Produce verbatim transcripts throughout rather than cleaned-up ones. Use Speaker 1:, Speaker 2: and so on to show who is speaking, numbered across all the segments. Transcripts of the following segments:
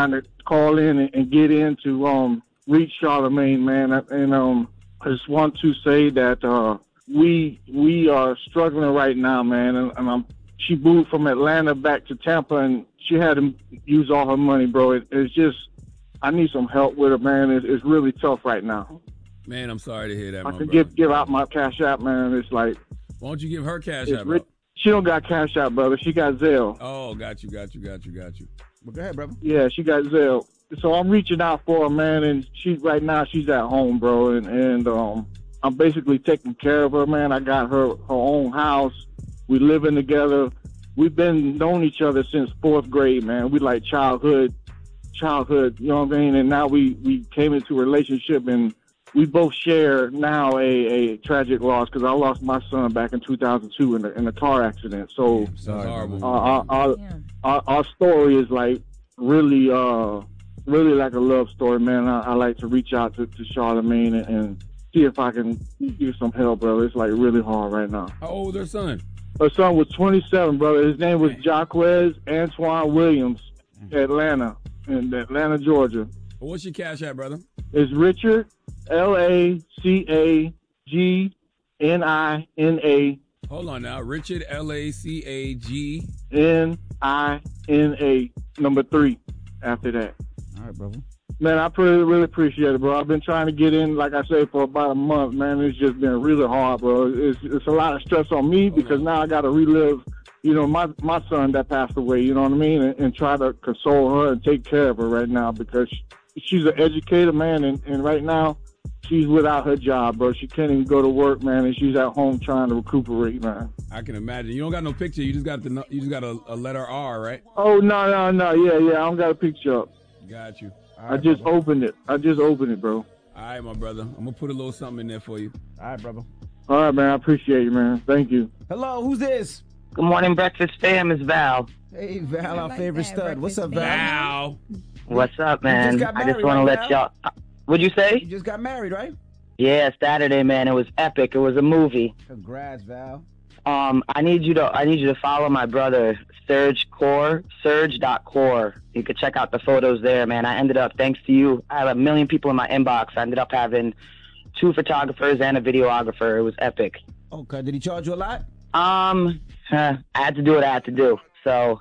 Speaker 1: trying to call in and, and get in to um, reach Charlamagne, man. And um, I just want to say that uh, we we are struggling right now, man. And, and I'm, she moved from Atlanta back to Tampa, and she had to use all her money, bro. It, it's just, I need some help with her, man. It, it's really tough right now.
Speaker 2: Man, I'm sorry to hear that,
Speaker 1: I
Speaker 2: my
Speaker 1: can
Speaker 2: brother.
Speaker 1: give give out my Cash App, man. It's like,
Speaker 2: why don't you give her Cash App,
Speaker 1: ri-
Speaker 2: bro?
Speaker 1: She don't got Cash App, brother. She got Zelle.
Speaker 2: Oh, got you, got you, got you, got you.
Speaker 3: Well, go ahead, brother.
Speaker 1: Yeah, she got Zelle. So I'm reaching out for her, man, and she right now she's at home, bro, and and um I'm basically taking care of her, man. I got her her own house. We living together. We've been known each other since fourth grade, man. We like childhood, childhood, you know what I mean? And now we, we came into a relationship, and we both share now a, a tragic loss because I lost my son back in two thousand two in a, in a car accident. So
Speaker 2: Sounds horrible.
Speaker 1: uh, our, our, our, our story is like really, uh, really like a love story, man. I, I like to reach out to, to Charlamagne and, and see if I can give some help, bro. It's like really hard right now.
Speaker 2: How old is her son?
Speaker 1: Her son was twenty-seven, brother. His name was Jaquez Antoine Williams, Atlanta, in Atlanta, Georgia.
Speaker 2: What's your Cash App, brother?
Speaker 1: It's Richard, L A C A G N I N A.
Speaker 2: Hold on now. Richard, L A C A G.
Speaker 1: N I N A, number three after that.
Speaker 3: All right, brother.
Speaker 1: Man, I really, really appreciate it, bro. I've been trying to get in, like I say, for about a month, man. It's just been really hard, bro. It's it's a lot of stress on me because now I got to relive, you know, my my son that passed away, you know what I mean, and, and try to console her and take care of her right now because she, she's an educator, man, and, and right now she's without her job, bro. She can't even go to work, man, and she's at home trying to recuperate, man.
Speaker 2: I can imagine. You don't got no picture. You just got the you just got a, a letter R, right?
Speaker 1: Oh, no, no, no. Yeah, yeah. I don't got a picture up.
Speaker 2: Got you.
Speaker 1: I just brother. opened it. I just opened it, bro.
Speaker 2: All right, my brother. I'm going to put a little something in there for you.
Speaker 3: All right, brother.
Speaker 1: All right, man. I appreciate you, man. Thank you.
Speaker 3: Hello, who's this?
Speaker 4: Good morning, Breakfast fam. It's Val.
Speaker 3: Hey, Val, our
Speaker 5: like
Speaker 3: favorite
Speaker 5: that,
Speaker 3: stud. What's up, Val?
Speaker 2: Val.
Speaker 4: What's up, man?
Speaker 3: just got
Speaker 4: I just
Speaker 3: married,
Speaker 4: want to
Speaker 3: right,
Speaker 4: let
Speaker 3: Val?
Speaker 4: y'all... What'd you say?
Speaker 3: You just got married, right?
Speaker 4: Yeah, Saturday, man. It was epic. It was a movie.
Speaker 3: Congrats, Val.
Speaker 4: Um, I need you to I need you to follow my brother, Serge Core, Serge dot core. You could check out the photos there, man. I ended up, thanks to you, I have a million people in my inbox. I ended up having two photographers and a videographer. It was epic.
Speaker 3: Okay, did he charge you a lot?
Speaker 4: Um, huh, I had to do what I had to do. So,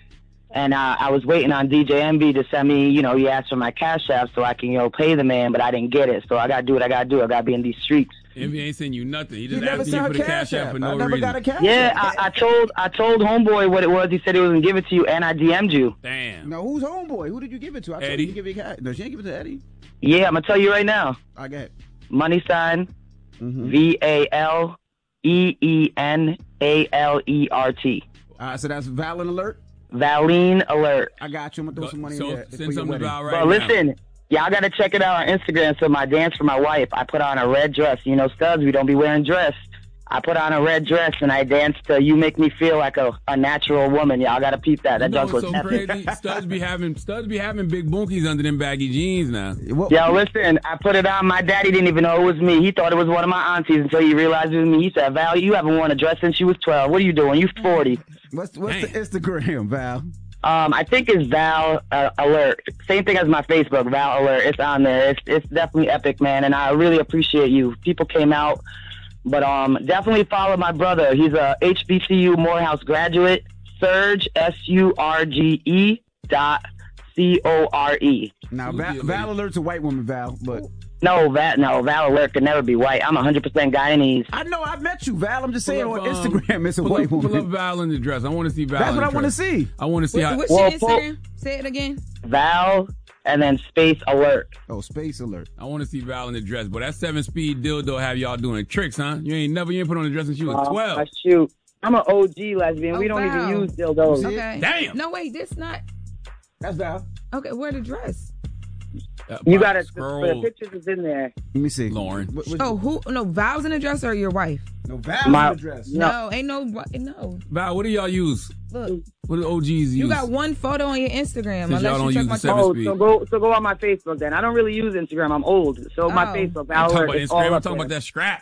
Speaker 4: and uh, I was waiting on D J Envy to send me, you know, he asked for my Cash App so I can, you know, pay the man, but I didn't get it. So I got to do what I got to do. I got to be in these streets.
Speaker 2: Envy ain't sending you nothing. He just
Speaker 3: You never
Speaker 2: asking you
Speaker 3: sent
Speaker 2: for
Speaker 3: her
Speaker 2: the Cash App for no
Speaker 3: I never
Speaker 2: reason.
Speaker 3: got a Cash
Speaker 4: Yeah,
Speaker 3: App.
Speaker 4: I, I told I told Homeboy what it was. He said he was going to give it to you, and I D M'd you.
Speaker 2: Damn.
Speaker 3: No, who's homeboy? Who did you give it to? I told
Speaker 2: Eddie.
Speaker 3: you to give it cash. No, she ain't give it to Eddie.
Speaker 4: Yeah, I'm going to tell you right now.
Speaker 3: I got it.
Speaker 4: Money sign,
Speaker 3: Mm-hmm.
Speaker 4: V A L E E N A L E R T.
Speaker 3: All right, so that's Valen Alert.
Speaker 4: Valine Alert.
Speaker 3: I got you. I'm going to throw some money
Speaker 2: so
Speaker 3: in there. for
Speaker 2: send
Speaker 3: your
Speaker 2: something
Speaker 3: wedding.
Speaker 2: about right
Speaker 4: Well,
Speaker 2: now.
Speaker 4: listen, y'all got to check it out on Instagram. So my dance for my wife, I put on a red dress. You know, studs, we don't be wearing dress. I put on a red dress and I danced to You Make Me Feel Like a, a Natural Woman. Y'all got to peep that. That
Speaker 2: You know
Speaker 4: junk
Speaker 2: what's
Speaker 4: was
Speaker 2: so
Speaker 4: epic.
Speaker 2: crazy? Studs be having studs be having big bunkies under them baggy jeans now.
Speaker 3: What-
Speaker 4: Yo, listen, I put it on. My daddy didn't even know it was me. He thought it was one of my aunties until he realized it was me. He said, Val, you haven't worn a dress since you was twelve. What are you doing? You forty.
Speaker 3: What's, what's the
Speaker 2: Damn.
Speaker 3: Instagram, Val?
Speaker 4: Um, I think it's Val uh, Alert. Same thing as my Facebook, Val Alert. It's on there. It's it's definitely epic, man, and I really appreciate you. People came out, but um, definitely follow my brother. He's a H B C U Morehouse graduate. Surge, S U R G E dot C O R E.
Speaker 3: Now,
Speaker 2: Who's
Speaker 3: Val,
Speaker 2: the
Speaker 3: Val
Speaker 2: lady?
Speaker 3: Alert's a white woman, Val, but
Speaker 4: No, Val, no, Val Alert could never be white. I'm one hundred percent Guyanese.
Speaker 3: I know I met you, Val. I'm just saying
Speaker 2: Pull
Speaker 3: on
Speaker 2: up, um,
Speaker 3: Instagram it's a
Speaker 2: pull
Speaker 3: white
Speaker 2: up, Pull up
Speaker 3: woman.
Speaker 2: Val in the dress. I want to see Val.
Speaker 3: That's
Speaker 2: in
Speaker 3: what
Speaker 2: the
Speaker 3: I want to
Speaker 2: dress.
Speaker 3: see.
Speaker 2: I want to see
Speaker 5: What,
Speaker 2: how.
Speaker 5: what's
Speaker 4: Well,
Speaker 5: your
Speaker 4: Paul-
Speaker 5: Instagram? Say it again.
Speaker 4: Val and then space alert.
Speaker 3: Oh, Space Alert.
Speaker 2: I want to see Val in the dress. But that seven speed dildo have y'all doing tricks, huh? You ain't never you ain't put on the dress since you was
Speaker 4: Uh,
Speaker 2: twelve.
Speaker 4: shoot. I'm an O G lesbian.
Speaker 5: Oh,
Speaker 4: we don't
Speaker 5: wow.
Speaker 4: even use dildos.
Speaker 3: See?
Speaker 5: Okay.
Speaker 2: Damn.
Speaker 5: No, wait, this not.
Speaker 3: That's Val.
Speaker 5: Okay, wear the dress.
Speaker 2: Uh,
Speaker 4: You
Speaker 2: pop,
Speaker 4: got to,
Speaker 2: scroll,
Speaker 4: the pictures is in there.
Speaker 3: Let me see.
Speaker 2: Lauren.
Speaker 3: What, what,
Speaker 5: Oh, who? No, Val's in the dress or your wife?
Speaker 3: no, Val's
Speaker 4: My-
Speaker 3: in the dress.
Speaker 4: No.
Speaker 5: No, ain't no. No.
Speaker 2: Val, what do y'all use?
Speaker 5: Look,
Speaker 2: What do O Gs use?
Speaker 5: you got one photo on your Instagram.
Speaker 2: Since y'all
Speaker 5: unless
Speaker 2: don't
Speaker 5: you
Speaker 2: use
Speaker 5: check
Speaker 2: the
Speaker 5: my
Speaker 2: seven
Speaker 4: Oh,
Speaker 2: speed.
Speaker 4: so go so go on my Facebook then. I don't really use Instagram. I'm old. So my
Speaker 5: Oh.
Speaker 4: Facebook,
Speaker 2: I'm
Speaker 4: Val
Speaker 2: talking
Speaker 4: Alert,
Speaker 2: about
Speaker 4: it's all
Speaker 2: Instagram. I'm
Speaker 4: up
Speaker 2: talking
Speaker 4: there.
Speaker 2: about that scrap.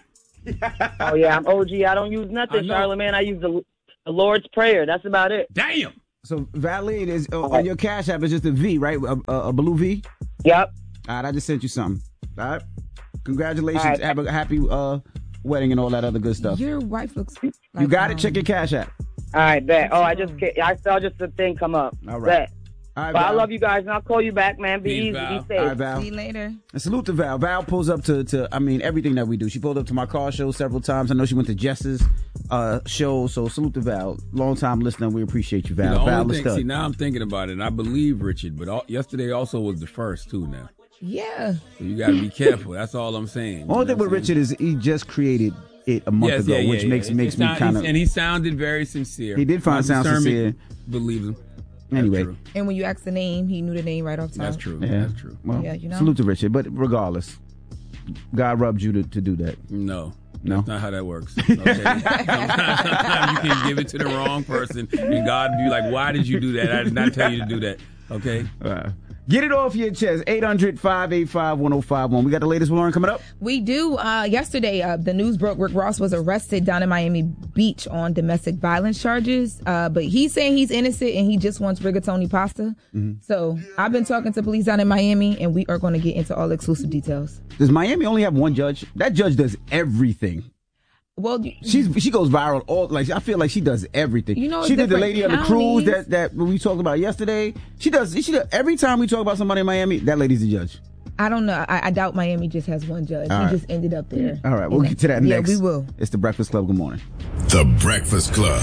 Speaker 4: Oh yeah, I'm O G. I don't use nothing,
Speaker 2: I know.
Speaker 4: Charlamagne. I use the, the Lord's Prayer. That's about it.
Speaker 2: Damn.
Speaker 3: So Valine is uh, on your Cash App is just a V, right? A, a, a blue V.
Speaker 4: Yep.
Speaker 3: All right, I just sent you something. All right. Congratulations.
Speaker 4: All right.
Speaker 3: Have a happy uh, wedding and all that other good stuff.
Speaker 5: Your wife looks like
Speaker 3: You got
Speaker 5: um,
Speaker 3: it. Check your Cash App.
Speaker 4: All right, bet. Oh, I just I saw just the thing come up.
Speaker 3: All right.
Speaker 4: Bet.
Speaker 3: All right,
Speaker 4: But I
Speaker 3: Val.
Speaker 4: love you guys, and I'll call you back, man. Be
Speaker 2: Peace,
Speaker 4: easy,
Speaker 2: Val.
Speaker 4: be safe.
Speaker 3: All right, Val.
Speaker 5: See you later.
Speaker 3: And salute to Val. Val pulls up to, to, I mean, everything that we do. She pulled up to my car show several times. I know she went to Jess's uh, show, so salute to Val. Long time listener. We appreciate you, Val.
Speaker 2: The
Speaker 3: Val,
Speaker 2: only
Speaker 3: let's
Speaker 2: thing,
Speaker 3: go.
Speaker 2: see, now I'm thinking about it, and I believe Richard, but all, yesterday also was the first, too, now.
Speaker 5: Yeah.
Speaker 2: So you got to be careful. That's all I'm saying.
Speaker 3: Only
Speaker 2: You
Speaker 3: thing
Speaker 2: know
Speaker 3: with
Speaker 2: what I'm
Speaker 3: Richard is he just created it a month
Speaker 2: Yes,
Speaker 3: ago,
Speaker 2: yeah, yeah,
Speaker 3: which
Speaker 2: yeah.
Speaker 3: makes
Speaker 2: It
Speaker 3: makes me
Speaker 2: sound-
Speaker 3: kind of.
Speaker 2: And he sounded very sincere.
Speaker 3: He did find
Speaker 2: My
Speaker 3: sound
Speaker 2: discernment
Speaker 3: sincere.
Speaker 2: Believe him.
Speaker 3: Anyway.
Speaker 2: That's true.
Speaker 5: And when you asked the name, he knew the name right off top.
Speaker 2: That's true.
Speaker 3: Yeah.
Speaker 2: That's true.
Speaker 3: Well,
Speaker 5: Yeah, you know.
Speaker 3: salute to Richard, but regardless, God rubbed you to, to do that.
Speaker 2: No.
Speaker 3: No?
Speaker 2: That's not how that works. Okay? Sometimes you can give it to the wrong person, and God be like, why did you do that? I did not tell you to do that. Okay?
Speaker 3: Uh, get it off your chest. eight hundred, five eight five, one oh five one. We got the latest with Lauren coming up.
Speaker 5: We do. Uh, yesterday, uh, the news broke Rick Ross was arrested down in Miami Beach on domestic violence charges. Uh, but he's saying he's innocent and he just wants rigatoni pasta.
Speaker 3: Mm-hmm.
Speaker 5: So I've been talking to police down in Miami, and we are going to get into all exclusive details.
Speaker 3: Does Miami only have one judge? That judge does everything.
Speaker 5: Well, you-
Speaker 3: She's she goes viral all like I feel like she does everything.
Speaker 5: You know,
Speaker 3: she did the
Speaker 5: different
Speaker 3: lady on the cruise
Speaker 5: counties.
Speaker 3: that that we talked about yesterday. She does she does every time we talk about somebody in Miami, that lady's the judge.
Speaker 5: I don't know. I, I doubt Miami just has one judge.
Speaker 3: All
Speaker 5: he
Speaker 3: right.
Speaker 5: just ended up there.
Speaker 3: All right, we'll
Speaker 5: And
Speaker 3: get to that
Speaker 5: yeah,
Speaker 3: next.
Speaker 5: we will.
Speaker 3: It's the Breakfast Club. Good morning.
Speaker 6: The Breakfast Club.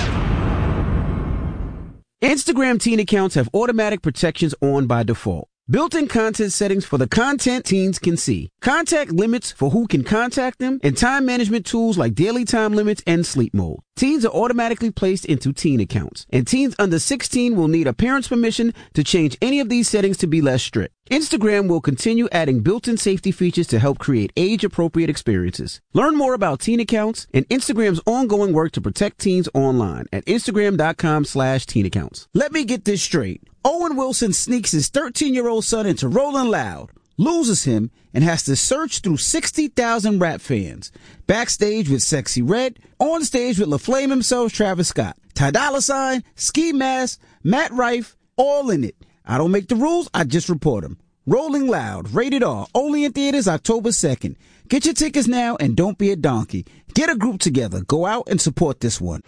Speaker 3: Instagram teen accounts have automatic protections on by default. Built-in content settings for the content teens can see. Contact limits for who can contact them, and time management tools like daily time limits and sleep mode. Teens are automatically placed into teen accounts, and teens under sixteen will need a parent's permission to change any of these settings to be less strict. Instagram will continue adding built-in safety features to help create age-appropriate experiences. Learn more about teen accounts and Instagram's ongoing work to protect teens online at Instagram.com slash teen accounts. Let me get this straight. Owen Wilson sneaks his thirteen-year-old son into Rolling Loud, loses him, and has to search through sixty thousand rap fans. Backstage with Sexy Red, on stage with LaFlame himself, Travis Scott, Ty Dolla Sign, Ski Mask, Matt Rife, all in it. I don't make the rules, I just report them. Rolling Loud, rated R, only in theaters October second. Get your tickets now and don't be a donkey. Get a group together, go out and support this one.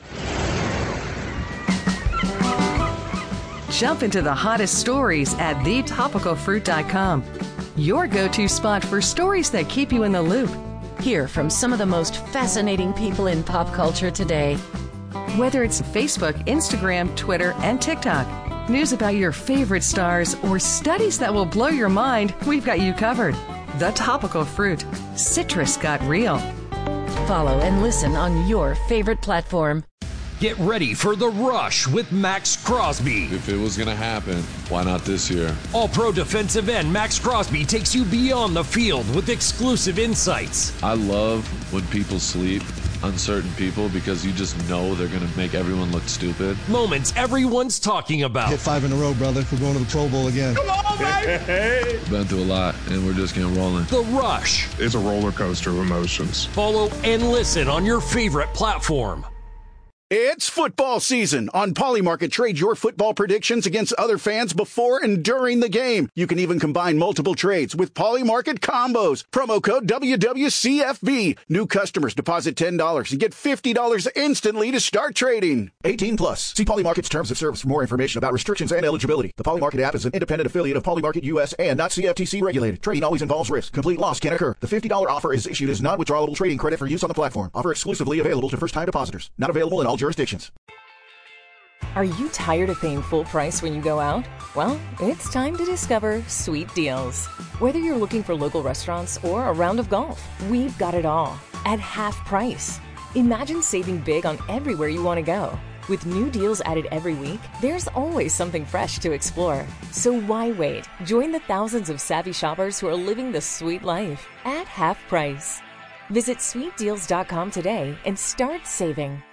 Speaker 7: Jump into the hottest stories at the topical fruit dot com. Your go-to spot for stories that keep you in the loop.
Speaker 8: Hear from some of the most fascinating people in pop culture today.
Speaker 7: Whether it's Facebook, Instagram, Twitter, and TikTok, news about your favorite stars, or studies that will blow your mind, we've got you covered. The Topical Fruit. Citrus got real.
Speaker 8: Follow and listen on your favorite platform.
Speaker 9: Get ready for The Rush with Max Crosby.
Speaker 10: If it was going to happen, why not this year?
Speaker 9: All-pro defensive end Max Crosby takes you beyond the field with exclusive insights.
Speaker 10: I love when people sleep on certain people because you just know they're going to make everyone look stupid.
Speaker 9: Moments everyone's talking about.
Speaker 11: Hit five in a row, brother. We're going to the Pro Bowl again.
Speaker 9: Come on, baby!
Speaker 10: Been through a lot, and we're just getting rolling.
Speaker 9: The Rush.
Speaker 12: It's a roller coaster of emotions.
Speaker 9: Follow and listen on your favorite platform.
Speaker 13: It's football season. On Polymarket, trade your football predictions against other fans before and during the game. You can even combine multiple trades with Polymarket combos. Promo code W W C F B. New customers deposit ten dollars and get fifty dollars instantly to start trading. eighteen plus. See Polymarket's terms of service for more information about restrictions and eligibility. The Polymarket app is an independent affiliate of Polymarket U S and not C F T C regulated. Trading always involves risk. Complete loss can occur. The fifty dollars offer is issued as non-withdrawable trading credit for use on the platform. Offer exclusively available to first-time depositors. Not available in all jurisdictions.
Speaker 8: Are you tired of paying full price when you go out? Well, it's time to discover Sweet Deals. Whether you're looking for local restaurants or a round of golf, we've got it all at half price. Imagine saving big on everywhere you want to go. With new deals added every week, there's always something fresh to explore. So why wait? Join the thousands of savvy shoppers who are living the sweet life at half price. Visit sweet deals dot com today and start saving.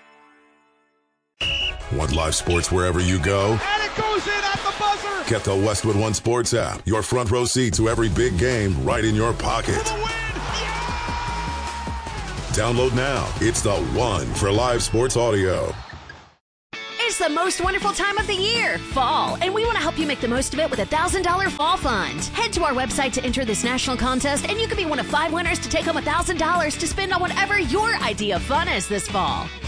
Speaker 6: Want live sports wherever you go?
Speaker 14: And it goes in at the buzzer!
Speaker 6: Get the Westwood One Sports app. Your front row seat to every big game right in your pocket.
Speaker 14: For the win! Yeah!
Speaker 6: Download now. It's the one for live sports audio.
Speaker 15: It's It's the most wonderful time of the year, fall, and we want to help you make the most of it with a one thousand dollars Fall Fund. Head to our website to enter this national contest, and you could be one of five winners to take home one thousand dollars to spend on whatever your idea of fun is this fall.